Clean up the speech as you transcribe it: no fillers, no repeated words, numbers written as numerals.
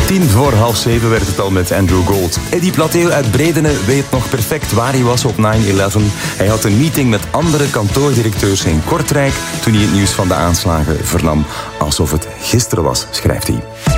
7:10 werd het al met Andrew Gold. Eddie Plateel uit Bredene weet nog perfect waar hij was op 9/11. Hij had een meeting met andere kantoordirecteurs in Kortrijk toen hij het nieuws van de aanslagen vernam. Alsof het gisteren was, schrijft hij.